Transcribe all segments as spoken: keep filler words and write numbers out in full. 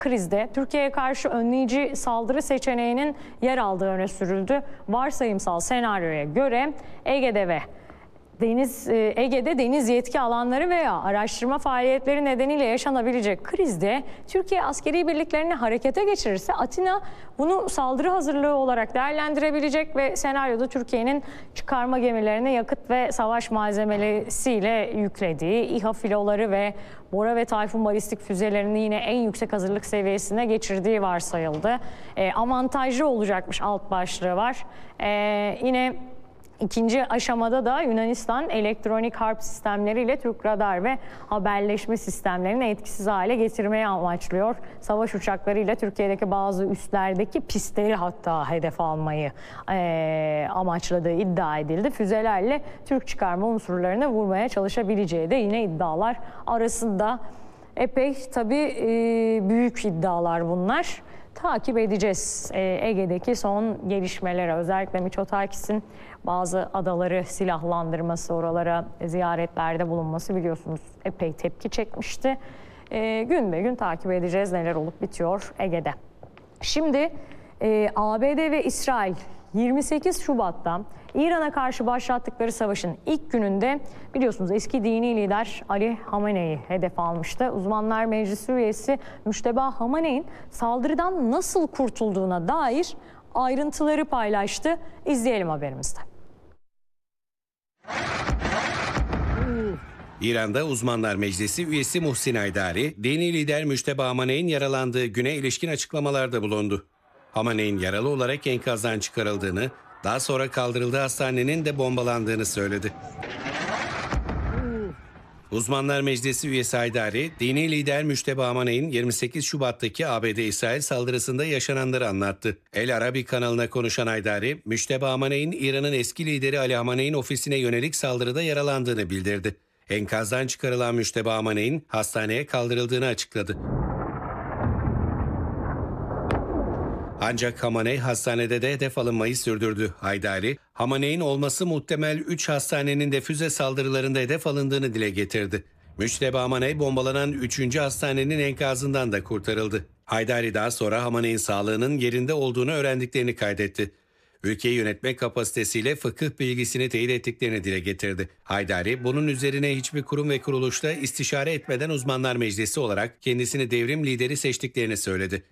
Krizde Türkiye'ye karşı önleyici saldırı seçeneğinin yer aldığı öne sürüldü. Varsayımsal senaryoya göre Ege'de ve Deniz Ege'de deniz yetki alanları veya araştırma faaliyetleri nedeniyle yaşanabilecek krizde Türkiye askeri birliklerini harekete geçirirse Atina bunu saldırı hazırlığı olarak değerlendirebilecek ve senaryoda Türkiye'nin çıkarma gemilerine yakıt ve savaş malzemeleriyle yüklediği İHA filoları ve Bora ve Tayfun balistik füzelerini yine en yüksek hazırlık seviyesine geçirdiği varsayıldı. E, avantajlı olacakmış alt başlığı var. E, yine İkinci aşamada da Yunanistan elektronik harp sistemleriyle Türk radar ve haberleşme sistemlerini etkisiz hale getirmeyi amaçlıyor. Savaş uçaklarıyla Türkiye'deki bazı üslerdeki pistleri hatta hedef almayı e, amaçladığı iddia edildi. Füzelerle Türk çıkarma unsurlarını vurmaya çalışabileceği de yine iddialar arasında. Epey tabii e, büyük iddialar bunlar. Takip edeceğiz ee, Ege'deki son gelişmelere. Özellikle Mitsotakis'in bazı adaları silahlandırması, oralara ziyaretlerde bulunması biliyorsunuz epey tepki çekmişti. Ee, gün be gün takip edeceğiz neler olup bitiyor Ege'de. Şimdi e, A B D ve İsrail yirmi sekiz Şubat'ta İran'a karşı başlattıkları savaşın ilk gününde biliyorsunuz eski dini lider Ali Hamene'yi hedef almıştı. Uzmanlar Meclisi üyesi Müşteba Hamene'nin saldırıdan nasıl kurtulduğuna dair ayrıntıları paylaştı. İzleyelim haberimizde. İran'da Uzmanlar Meclisi üyesi Muhsin Haydari, dini lider Müşteba Hamene'nin yaralandığı güne ilişkin açıklamalarda bulundu. Hamene'nin yaralı olarak enkazdan çıkarıldığını, daha sonra kaldırıldığı hastanenin de bombalandığını söyledi. Uzmanlar Meclisi üyesi Haydari, dini lider Müşteba Hamene'nin yirmi sekiz Şubat'taki A B D-İsrail saldırısında yaşananları anlattı. El Arabi kanalına konuşan Haydari, Müşteba Hamene'nin İran'ın eski lideri Ali Hamene'nin ofisine yönelik saldırıda yaralandığını bildirdi. Enkazdan çıkarılan Müşteba Hamene'nin hastaneye kaldırıldığını açıkladı. Ancak Hamenei hastanede de hedef alınmayı sürdürdü. Haydari, Hamene'nin olması muhtemel üç hastanenin de füze saldırılarında hedef alındığını dile getirdi. Müşteba Hamenei bombalanan üçüncü hastanenin enkazından da kurtarıldı. Haydari daha sonra Hamene'nin sağlığının yerinde olduğunu öğrendiklerini kaydetti. Ülkeyi yönetme kapasitesiyle fıkıh bilgisini teyit ettiklerini dile getirdi. Haydari, bunun üzerine hiçbir kurum ve kuruluşta istişare etmeden Uzmanlar Meclisi olarak kendisini devrim lideri seçtiklerini söyledi.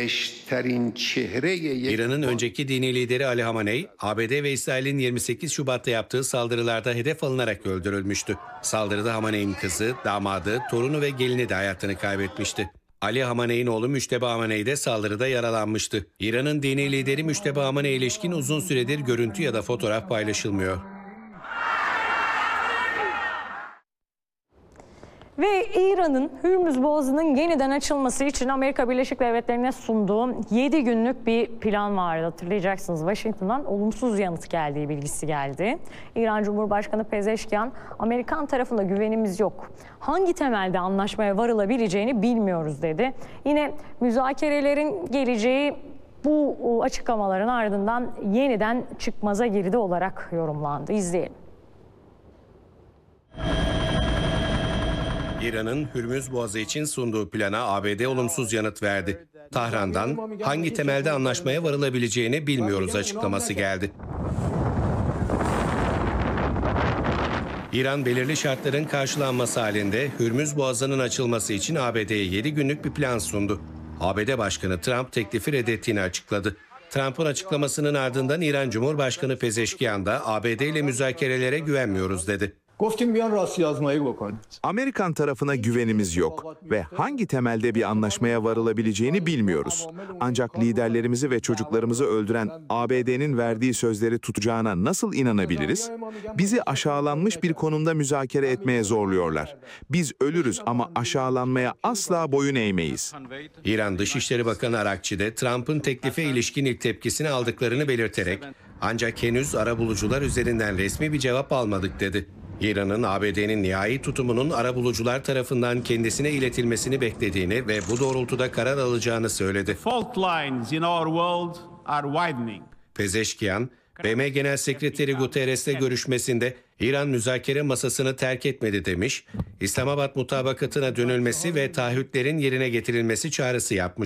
İran'ın önceki dini lideri Ali Hamenei, A B D ve İsrail'in yirmi sekiz Şubat'ta yaptığı saldırılarda hedef alınarak öldürülmüştü. Saldırıda Hamene'nin kızı, damadı, torunu ve gelini de hayatını kaybetmişti. Ali Hamene'nin oğlu Müşteba Hamenei de saldırıda yaralanmıştı. İran'ın dini lideri Müşteba Hamene'ye ilişkin uzun süredir görüntü ya da fotoğraf paylaşılmıyor. Ve İran'ın Hürmüz Boğazı'nın yeniden açılması için Amerika Birleşik Devletleri'ne sunduğu yedi günlük bir plan vardı. Hatırlayacaksınız, Washington'dan olumsuz yanıt geldiği bilgisi geldi. İran Cumhurbaşkanı Pezeşkian, Amerikan tarafında güvenimiz yok. Hangi temelde anlaşmaya varılabileceğini bilmiyoruz dedi. Yine müzakerelerin geleceği bu açıklamaların ardından yeniden çıkmaza girdi olarak yorumlandı. İzleyelim. İran'ın Hürmüz Boğazı için sunduğu plana A B D olumsuz yanıt verdi. Tahran'dan hangi temelde anlaşmaya varılabileceğini bilmiyoruz açıklaması geldi. İran belirli şartların karşılanması halinde Hürmüz Boğazı'nın açılması için A B D'ye yedi günlük bir plan sundu. A B D Başkanı Trump teklifi reddettiğini açıkladı. Trump'ın açıklamasının ardından İran Cumhurbaşkanı Pezeşkian da A B D ile müzakerelere güvenmiyoruz dedi. Amerikan tarafına güvenimiz yok ve hangi temelde bir anlaşmaya varılabileceğini bilmiyoruz. Ancak liderlerimizi ve çocuklarımızı öldüren A B D'nin verdiği sözleri tutacağına nasıl inanabiliriz? Bizi aşağılanmış bir konumda müzakere etmeye zorluyorlar. Biz ölürüz ama aşağılanmaya asla boyun eğmeyiz. İran Dışişleri Bakanı Arakçi de Trump'ın teklife ilişkin ilk tepkisini aldıklarını belirterek ancak henüz arabulucular üzerinden resmi bir cevap almadık dedi. İran'ın A B D'nin nihai tutumunun arabulucular tarafından kendisine iletilmesini beklediğini ve bu doğrultuda karar alacağını söyledi. Pezeşkian, B M Genel Sekreteri Guterres'le görüşmesinde İran müzakere masasını terk etmedi demiş, İslamabad mutabakatına dönülmesi ve taahhütlerin yerine getirilmesi çağrısı yapmış.